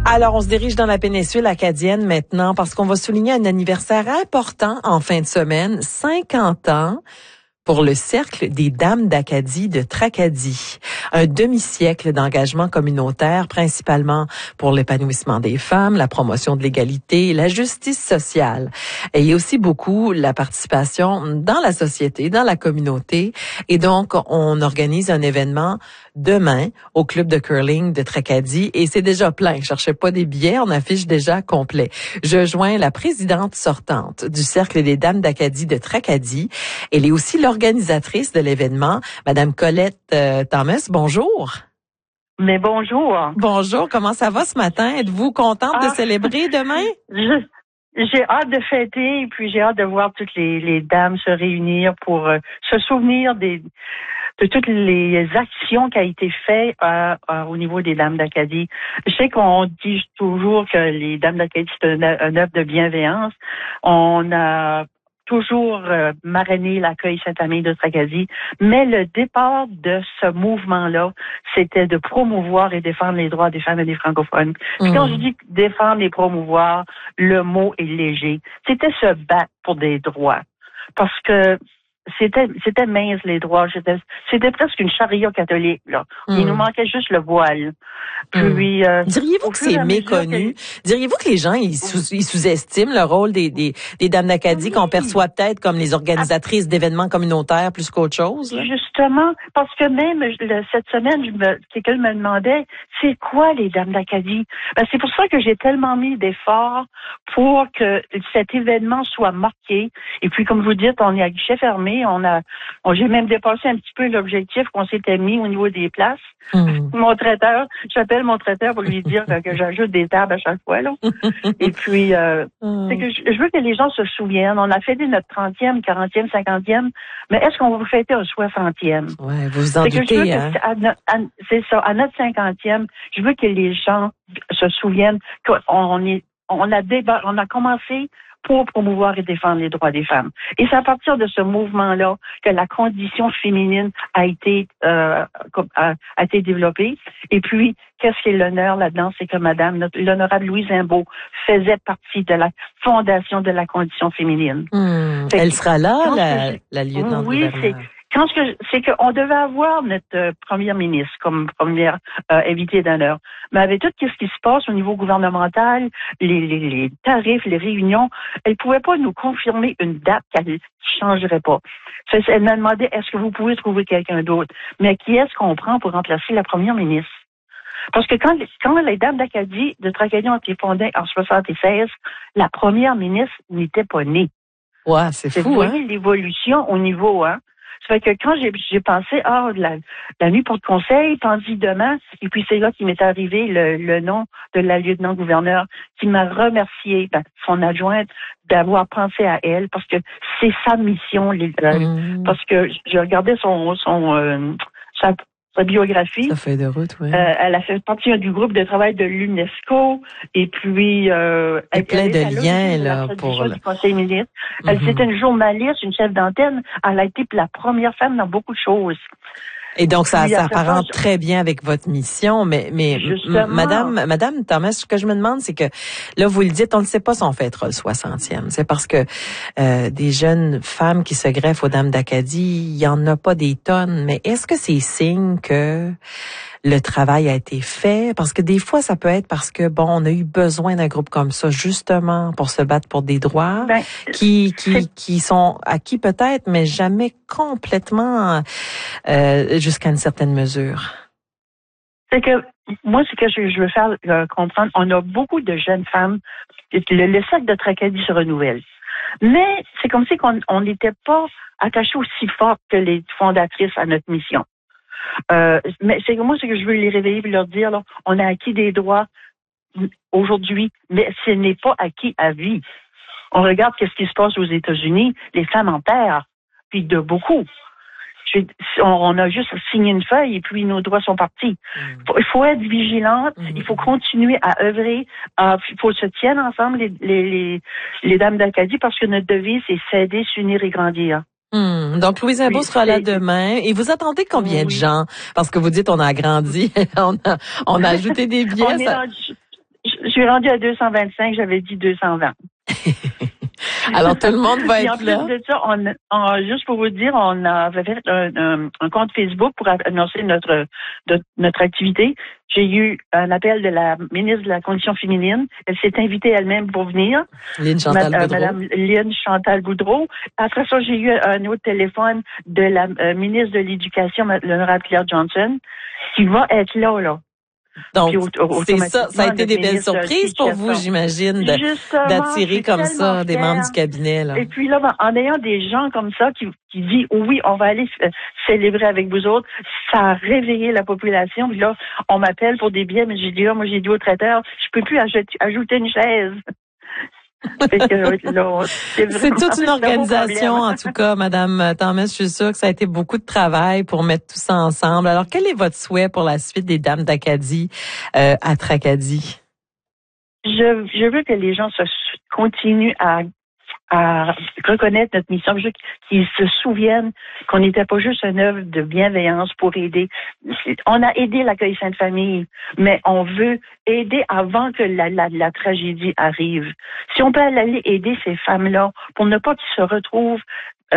Alors, on se dirige dans la péninsule acadienne maintenant parce qu'on va souligner un anniversaire important en fin de semaine, 50 ans pour le Cercle des Dames d'Acadie de Tracadie. Un demi-siècle d'engagement communautaire, principalement pour l'épanouissement des femmes, la promotion de l'égalité, la justice sociale. Et il y a aussi beaucoup la participation dans la société, dans la communauté. Et donc, on organise un événement demain au club de curling de Tracadie. Et c'est déjà plein. Je cherchais pas des billets, on affiche déjà complet. Je joins la présidente sortante du Cercle des Dames d'Acadie de Tracadie. Elle est aussi l'organisatrice de l'événement, Madame Colette Thomas. Bonjour. Mais bonjour. Bonjour, comment ça va ce matin? Êtes-vous contente de célébrer demain? J'ai hâte de fêter et puis j'ai hâte de voir toutes les dames se réunir pour se souvenir de toutes les actions qui ont été faites au niveau des Dames d'Acadie. Je sais qu'on dit toujours que les Dames d'Acadie, c'est un œuvre de bienveillance. On a toujours marrainer l'accueil Sainte-Amie de Tracadie. Mais le départ de ce mouvement-là, c'était de promouvoir et défendre les droits des femmes et des francophones. Puis quand je dis défendre et promouvoir, le mot est léger. C'était se battre pour des droits. Parce que c'était mince les droits. C'était presque une charia catholique, là. Il nous manquait juste le voile. Puis, diriez-vous que c'est méconnu? Diriez-vous que les gens, ils sous-estiment le rôle des Dames d'Acadie qu'on perçoit peut-être comme les organisatrices d'événements communautaires plus qu'autre chose? Là? Justement, parce que même cette semaine, quelqu'un me demandait, c'est quoi les Dames d'Acadie? Ben, c'est pour ça que j'ai tellement mis d'efforts pour que cet événement soit marqué. Et puis, comme vous dites, on est à guichet fermé. J'ai même dépassé un petit peu l'objectif qu'on s'était mis au niveau des places. J'appelle mon traiteur pour lui dire que j'ajoute des tables à chaque fois, là. Et puis, c'est que je veux que les gens se souviennent. On a fêté notre 30e, 40e, 50e, mais est-ce qu'on va fêter un 60e? Ouais, vous vous en doutez, hein? C'est ça, à notre 50e, je veux que les gens se souviennent on a commencé pour promouvoir et défendre les droits des femmes. Et c'est à partir de ce mouvement-là que la condition féminine a été développée. Et puis, qu'est-ce qui est l'honneur là-dedans? C'est que l'honorable Louise Imbeau faisait partie de la fondation de la condition féminine. Elle sera là, la lieutenant-gouverneur. Oui, c'est qu'on devait avoir notre première ministre comme première invitée d'honneur. Mais avec tout ce qui se passe au niveau gouvernemental, les tarifs, les réunions, elle pouvait pas nous confirmer une date qui changerait pas. Elle m'a demandé, est-ce que vous pouvez trouver quelqu'un d'autre? Mais qui est-ce qu'on prend pour remplacer la première ministre? Parce que quand les Dames d'Acadie de Tracadie ont été fondées en 1976, la première ministre n'était pas née. Ouais, c'est fou, vous voyez l'évolution au niveau, hein? Ça fait que quand j'ai pensé, la nuit pour le conseil, candidement, et puis c'est là qu'il m'est arrivé le nom de la lieutenant-gouverneur qui m'a remercié, son adjointe, d'avoir pensé à elle, parce que c'est sa mission, parce que je regardais sa biographie. Ça fait de route, oui. Elle a fait partie du groupe de travail de l'UNESCO et puis il y a plein de liens là pour le conseil ministre. Elle c'était une journaliste, une chef d'antenne. Elle a été la première femme dans beaucoup de choses. Et donc, ça s'apparente très bien avec votre mission, mais Madame Thomas, ce que je me demande, c'est que, là, vous le dites, on ne sait pas si on fêtera le 60e. C'est parce que, des jeunes femmes qui se greffent aux Dames d'Acadie, il y en a pas des tonnes, mais est-ce que c'est signe que le travail a été fait? Parce que des fois, ça peut être parce que, on a eu besoin d'un groupe comme ça, justement, pour se battre pour des droits qui sont acquis peut-être, mais jamais complètement jusqu'à une certaine mesure. C'est que, moi, c'est que je veux faire comprendre, on a beaucoup de jeunes femmes, le cercle de Tracadie se renouvelle. Mais c'est comme si on n'était pas attaché aussi fort que les fondatrices à notre mission. Mais c'est que je veux les réveiller et leur dire, là, on a acquis des droits aujourd'hui, mais ce n'est pas acquis à vie. On regarde qu'est-ce qui se passe aux États-Unis, les femmes en perdent, puis de beaucoup. On a juste signé une feuille et puis nos droits sont partis. Il faut être vigilante, il faut continuer à œuvrer, il faut se tenir ensemble les Dames d'Acadie parce que notre devise c'est s'aider, s'unir et grandir. Donc, Louise Imbeau sera là demain. Et vous attendez combien de gens? Parce que vous dites, on a agrandi, on a ajouté des billets. Je suis rendue à 225, j'avais dit 220. Alors, tout le monde va Et être là. en plus de ça, juste pour vous dire, on avait fait un compte Facebook pour annoncer notre activité. J'ai eu un appel de la ministre de la Condition féminine. Elle s'est invitée elle-même pour venir. Lynne Chantal Boudreau. Madame Lynne Chantal Boudreau. Après ça, j'ai eu un autre téléphone de la ministre de l'Éducation, l'honorable Claire Johnson, qui va être là. Donc, c'est ça. Ça a été des belles surprises pour vous, j'imagine, d'attirer comme ça des membres du cabinet, là. Et puis là, en ayant des gens comme ça qui disent, oui, on va aller célébrer avec vous autres, ça a réveillé la population. Puis là, on m'appelle pour des billets, mais j'ai dit, moi, j'ai dit au traiteur, je peux plus ajouter une chaise. C'est toute une organisation, en tout cas, Madame Thomas. Je suis sûre que ça a été beaucoup de travail pour mettre tout ça ensemble. Alors, quel est votre souhait pour la suite des Dames d'Acadie à Tracadie? Je veux que les gens continuent à reconnaître notre mission, qu'ils se souviennent qu'on n'était pas juste une œuvre de bienveillance pour aider. On a aidé l'accueil Sainte-Famille, mais on veut aider avant que la tragédie arrive. Si on peut aller aider ces femmes-là pour ne pas qu'ils se retrouvent